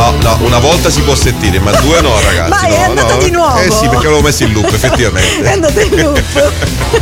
No, una volta si può sentire, ma due no, ragazzi. Ma è andata di nuovo. Sì, perché l'avevo messo in loop, effettivamente. È andata in loop.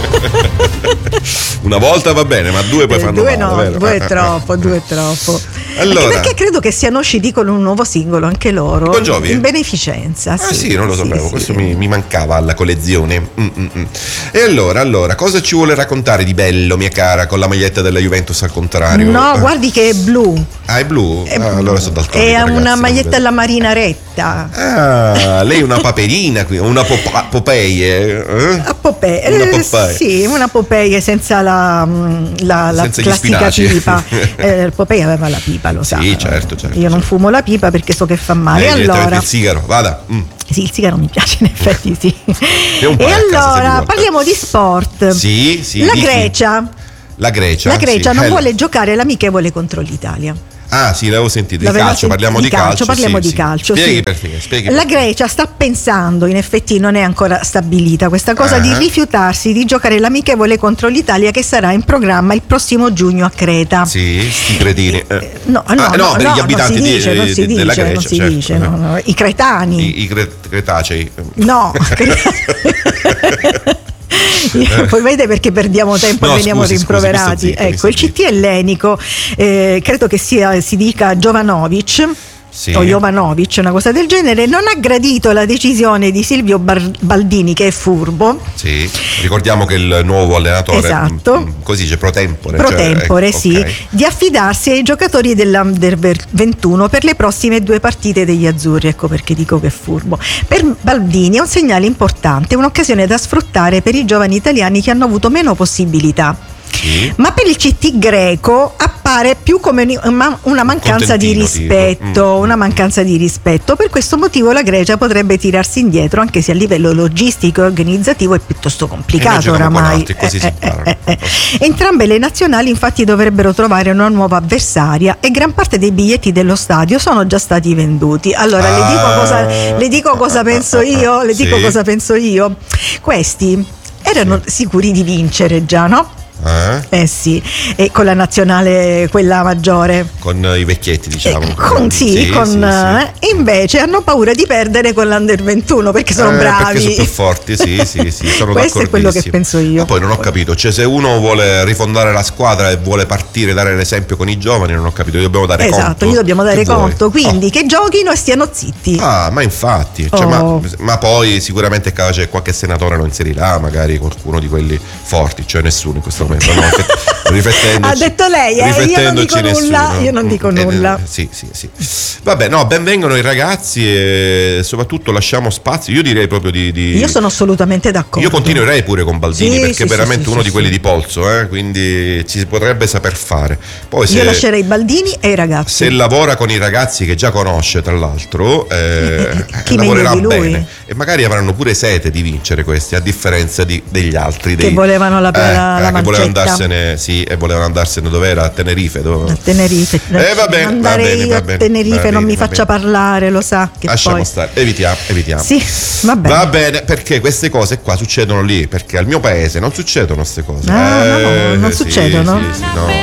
Una volta va bene, ma due poi fanno due male, no, vero? due è troppo. Allora, anche perché credo che siano usciti con un nuovo singolo anche loro. Bon Jovi? In beneficenza. Sì, non lo sapevo, sì. questo mi mancava alla collezione. E allora, cosa ci vuole raccontare di bello, mia cara, con la maglietta della Juventus al contrario? No, guardi che è blu. Ah, è blu? Allora sono daltonico, È ragazzi, una non maglietta vedo. alla marinaretta. Ah, lei è una paperina qui, una Popeye. A Popeye. Una Popeye. Sì, una Popeye senza la Senza gli classica spinaci. pipa. Popeye aveva la pipa, lo sa. Sì, certo. Io non fumo la pipa perché so che fa male. Lei direttamente Allora, il sigaro, vada. sì, il sigaro mi piace, in effetti sì. E un po' E a casa, se allora vi vuole. parliamo di sport. Sì, La dichi. Grecia. La Grecia. La Grecia sì. non vuole giocare l'amichevole contro l'Italia. Ah, sì, l'avevo sentito. Di L'aveva calcio, sentito, parliamo di calcio. Parliamo sì, di sì. calcio. Spieghi Sì. perché. Spieghi La perché. Grecia sta pensando, in effetti non è ancora stabilita questa cosa, di rifiutarsi di giocare l'amichevole contro l'Italia che sarà in programma il prossimo giugno a Creta. Sì, sti cretini. No, per gli abitanti non si dice, della non si Grecia, dice, certo. no. I cretani. I cretacei. No, poi vede perché perdiamo tempo e veniamo rimproverati. Ecco, il CT ellenico, credo che si dica Jovanovic. Sì. O Jovanovic, una cosa del genere, non ha gradito la decisione di Silvio Baldini, che è furbo. Sì, ricordiamo che il nuovo allenatore, esatto, così dice pro tempore, sì, okay, di affidarsi ai giocatori dell'Under 21 per le prossime 2 partite degli azzurri. Ecco perché dico che è furbo. Per Baldini è un segnale importante, un'occasione da sfruttare per i giovani italiani che hanno avuto meno possibilità. Sì. Ma per il CT greco appare più come una mancanza di rispetto, una mancanza di rispetto. Per questo motivo la Grecia potrebbe tirarsi indietro, anche se a livello logistico e organizzativo è piuttosto complicato oramai. Entrambe le nazionali infatti dovrebbero trovare una nuova avversaria e gran parte dei biglietti dello stadio sono già stati venduti. Allora le dico cosa penso io, cosa penso io. Questi erano sicuri di vincere già, no? Sì, e con la nazionale, quella maggiore, con i vecchietti, diciamo. E invece hanno paura di perdere con l'Under 21 perché sono bravi, perché sono più forti. Sì, sono questo è quello che penso io. Ma poi non ho capito, cioè se uno vuole rifondare la squadra e vuole partire, dare l'esempio con i giovani, non ho capito, gli dobbiamo dare conto. Esatto, gli dobbiamo dare conto, quindi che giochino e stiano zitti. Ma infatti, cioè, ma poi sicuramente c'è qualche senatore lo inserirà, magari qualcuno di quelli forti, cioè nessuno in questo momento, no? Ha detto lei, io non dico nulla. Sì. Vabbè, no, benvengano i ragazzi e soprattutto lasciamo spazio. Io direi proprio di Io sono assolutamente d'accordo. Io continuerei pure con Baldini, perché è veramente uno di quelli di polso, quindi ci si potrebbe saper fare. Poi io lascerei Baldini e i ragazzi. Se lavora con i ragazzi che già conosce, tra l'altro, chi lavorerà meglio di lui? bene. E magari avranno pure sete di vincere questi, a differenza degli altri che volevano la che volevano andarsene, e volevano andarsene dove era? A Tenerife. A Tenerife. Va bene. A Tenerife non mi faccia parlare, lo sa che lasciamo poi stare, evitiamo. Sì, va bene, perché queste cose qua succedono lì, perché al mio paese non succedono queste cose. No, non succedono. Sì, no.